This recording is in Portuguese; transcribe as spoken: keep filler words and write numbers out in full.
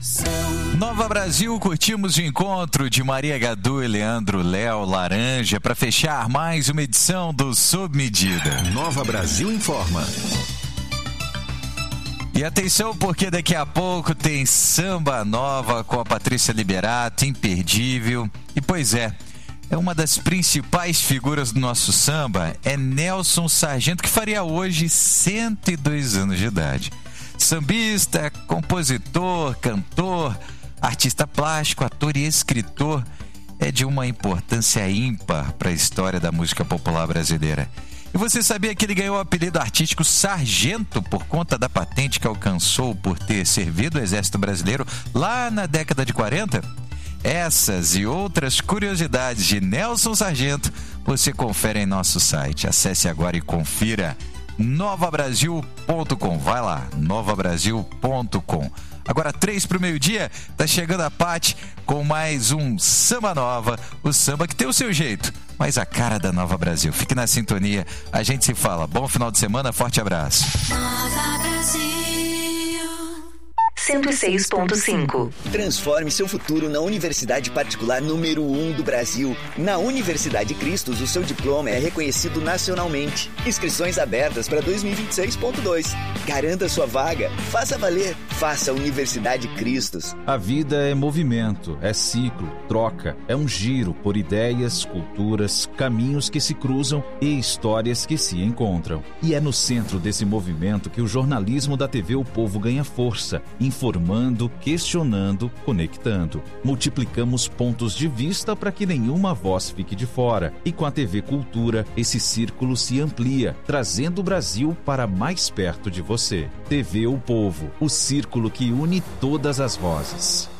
Nova Brasil, curtimos o encontro de Maria Gadu e Leandro Léo Laranja para fechar mais uma edição do Sob Medida. Nova Brasil informa. E atenção, porque daqui a pouco tem samba nova com a Patrícia Liberato, imperdível. E pois é, é uma das principais figuras do nosso samba, é Nelson Sargento, que faria hoje cento e dois anos de idade. Sambista, compositor, cantor, artista plástico, ator e escritor, é de uma importância ímpar para a história da música popular brasileira. E você sabia que ele ganhou o apelido artístico Sargento por conta da patente que alcançou por ter servido o Exército Brasileiro lá na década de quarenta? Essas e outras curiosidades de Nelson Sargento você confere em nosso site. Acesse agora e confira nova brasil ponto com. Vai lá, nova brasil ponto com. Agora, três para o meio-dia, tá chegando a Paty com mais um Samba Nova, o samba que tem o seu jeito, mas a cara da Nova Brasil. Fique na sintonia, a gente se fala. Bom final de semana, forte abraço. Nova Brasil cento e seis ponto cinco. Transforme seu futuro na universidade particular número um do Brasil. Na Universidade Cristos, o seu diploma é reconhecido nacionalmente. Inscrições abertas para dois mil e vinte e seis ponto dois. Garanta sua vaga. Faça valer. Faça Universidade Cristos. A vida é movimento, é ciclo, troca, é um giro por ideias, culturas, caminhos que se cruzam e histórias que se encontram. E é no centro desse movimento que o jornalismo da T V O Povo ganha força, informando, questionando, conectando. Multiplicamos pontos de vista para que nenhuma voz fique de fora. E com a T V Cultura, esse círculo se amplia, trazendo o Brasil para mais perto de você. T V O Povo, o círculo que une todas as vozes.